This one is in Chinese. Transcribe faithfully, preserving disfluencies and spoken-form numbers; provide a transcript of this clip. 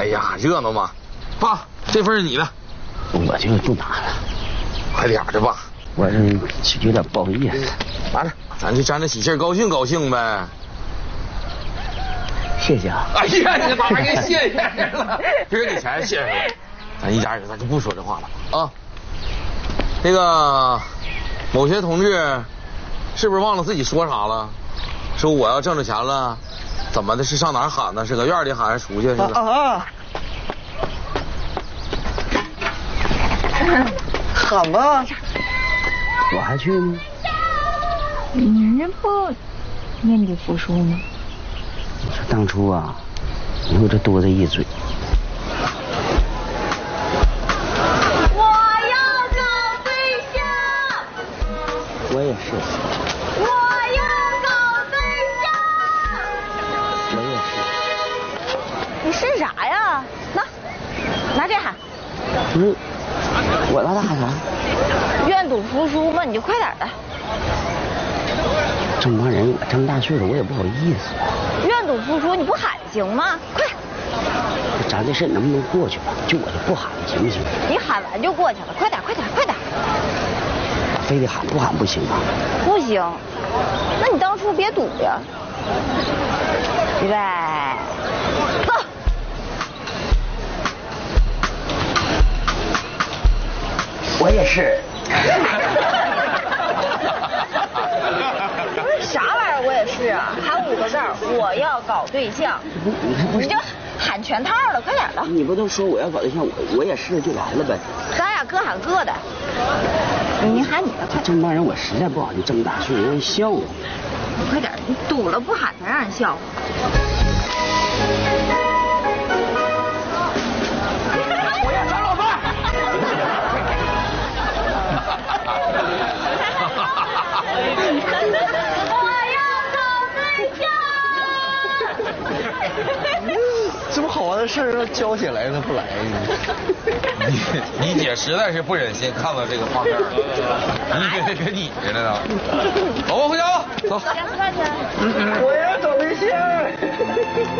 哎呀，热闹嘛！爸，这份是你的。 我就不拿了， 快点的吧。 我是有点不好意思。 拿着，咱就沾着喜气高兴高兴呗。 谢谢啊！ 哎呀，你咋还给谢谢人了？别人给钱谢谢了，咱一家人咱就不说这话了啊。那个某些同志，是不是忘了自己说啥了？说我要挣着钱了，怎么的？是上哪儿喊呢？是搁院里喊还是出去？是吧？ 啊！喊吧！ 我还去呢。 你这不愿赌服输吗？ 我说当初啊，你说这多这一嘴。 我要搞对象。 我也是。 我要搞对象。 我也是。 你是啥呀？拿，拿这喊。 不是，我拿它喊啥？ 愿赌服输嘛，你就快点的。 这么帮人，我这么大岁数，我也不好意思。 愿赌服输，你不喊行吗？快！ 咱这事能不能过去吧？就我就不喊了，行不行？ 你喊完就过去了，快点，快点，快点！ 非得喊不喊不行吗？ 不行，那你当初别赌呀。预备，走！ 我也是。 不是啥玩意儿，我也是啊，喊五个字儿，我要搞对象，你就喊全套了，快点的。 你不都说我要搞对象，我我也是就来了呗。 咱俩各喊各的，你喊你的，快点。 这帮人我实在不好意思，这么大岁数让人笑话。 你快点，你赌了不喊才让人笑话。 我要张老范。 这么好玩的事儿要教起来，他不来呢。 你你姐实在是不忍心看到这个画面，你给给你似的呢。走吧，回家吧，走。 吃饭去。 我要找对象。